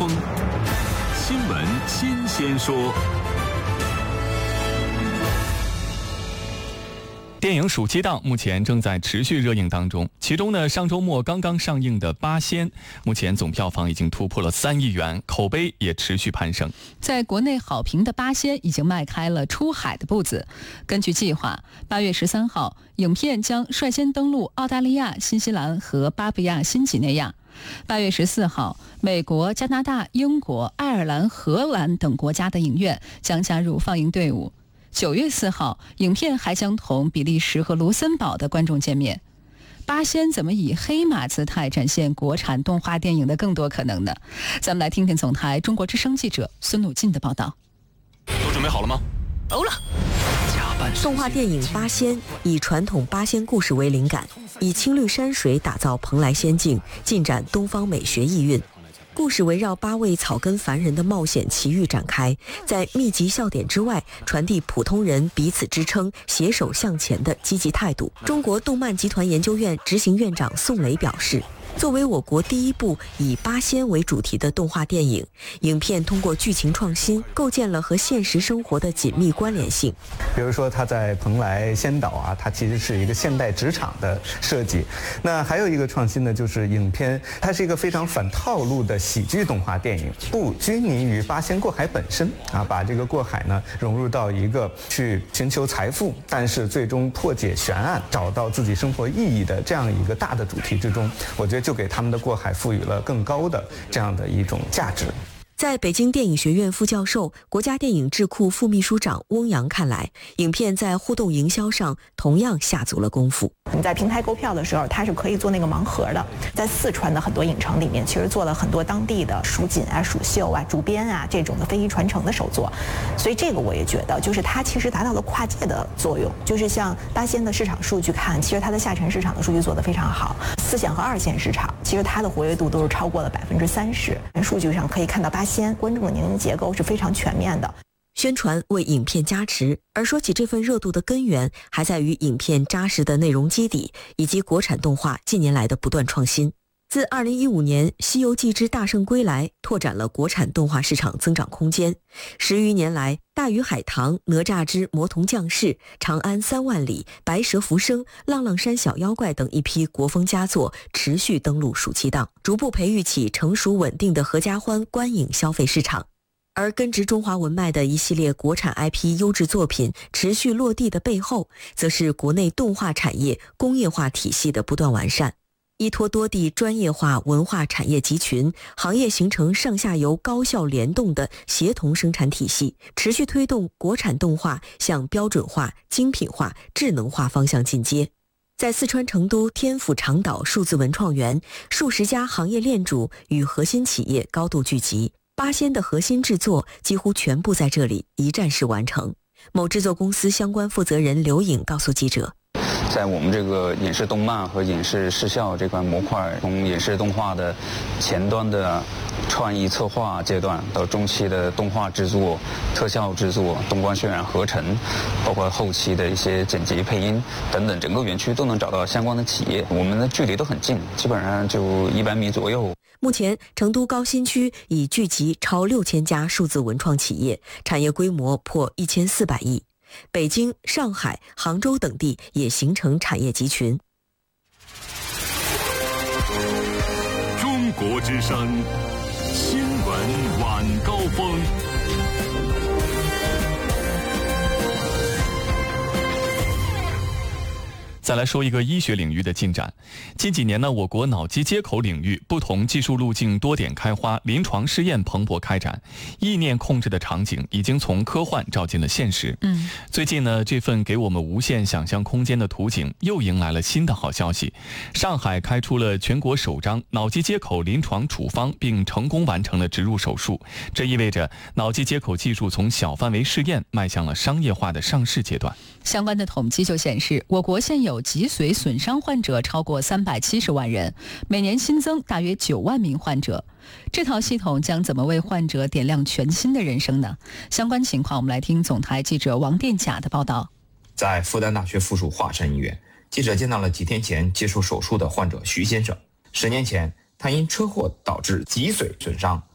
风，新闻新鲜说。电影暑期档目前正在持续热映当中，其中呢，上周末刚刚上映的《八仙》，目前总票房已经突破了3亿元，口碑也持续攀升。 在国内好评的《八仙》已经迈开了出海的步子。根据计划，8月13号，影片将率先登陆澳大利亚、新西兰和巴布亚新几内亚。8月14号，美国、加拿大、英国、爱尔兰、荷兰等国家的影院将加入放映队伍。9月4号，影片还将同比利时和卢森堡的观众见面。八仙怎么以黑马姿态展现国产动画电影的更多可能呢？咱们来听听总台中国之声记者孙努进的报道。 都准备好了吗？ 欧了。 动画电影《八仙》以传统八仙故事为灵感，以青绿山水打造蓬莱仙境，尽展东方美学意蕴。故事围绕8位草根凡人的冒险奇遇展开，在密集笑点之外，传递普通人彼此支撑、携手向前的积极态度。中国动漫集团研究院执行院长宋雷表示，作为我国第一部以八仙为主题的动画电影，影片通过剧情创新，构建了和现实生活的紧密关联性。 比如说，它在蓬莱仙岛啊，它其实是一个现代职场的设计。那还有一个创新呢，就是影片它是一个非常反套路的喜剧动画电影，不拘泥于八仙过海本身啊，把这个过海呢融入到一个去寻求财富，但是最终破解悬案、找到自己生活意义的这样一个大的主题之中，我觉得就给他们的过海赋予了更高的这样的一种价值。 在北京电影学院副教授、国家电影智库副秘书长翁阳看来，影片在互动营销上同样下足了功夫。 你在平台购票的时候，它是可以做那个盲盒的。在四川的很多影城里面，其实做了很多当地的蜀锦啊、蜀绣啊、竹编啊这种的非遗传承的手作。所以这个我也觉得，就是它其实达到了跨界的作用。就是像八仙的市场数据看，其实它的下沉市场的数据做得非常好。4线和2线市场，其实它的活跃度都是超过了30%。数据上可以看到八仙观众的年龄结构是非常全面的。 宣传为影片加持，而说起这份热度的根源，还在于影片扎实的内容基底，以及国产动画近年来的不断创新。自2015年《西游记之大圣归来》拓展了国产动画市场增长空间，10余年来，《大鱼海棠》、《哪吒之魔童降世》、《长安3万里》、《白蛇浮生》、《浪浪山小妖怪》等一批国风佳作持续登陆暑期档，逐步培育起成熟稳定的合家欢观影消费市场。而根植中华文脉的一系列国产 IP 优质作品持续落地的背后，则是国内动画产业工业化体系的不断完善。依托多地专业化文化产业集群，行业形成上下游高效联动的协同生产体系，持续推动国产动画向标准化、精品化、智能化方向进阶。在四川成都天府长岛数字文创园，数十家行业链主与核心企业高度聚集，八仙的核心制作几乎全部在这里一站式完成。某制作公司相关负责人刘颖告诉记者， 在我们这个影视动漫和影视视效这块模块，从影视动画的前端的创意策划阶段，到中期的动画制作、特效制作、灯光渲染合成，包括后期的一些剪辑配音等等，整个园区都能找到相关的企业，我们的距离都很近，基本上就100米左右。 目前成都高新区已聚集超6000家数字文创企业，产业规模破1400亿。北京、上海、杭州等地也形成产业集群。 中国之声新闻晚高峰。再来说一个医学领域的进展。近几年呢，我国脑机接口领域不同技术路径多点开花，临床试验蓬勃开展，意念控制的场景已经从科幻照进了现实。最近呢，这份给我们无限想象空间的图景又迎来了新的好消息。上海开出了全国首张脑机接口临床处方，并成功完成了植入手术。这意味着脑机接口技术从小范围试验迈向了商业化的上市阶段。 相关的统计就显示，我国现有脊髓损伤患者超过370万人，每年新增大约9万名患者。这套系统将怎么为患者点亮全新的人生呢？相关情况我们来听总台记者王殿甲的报道。 在复旦大学附属华山医院，记者见到了几天前接受手术的患者徐先生。10年前，他因车祸导致脊髓损伤，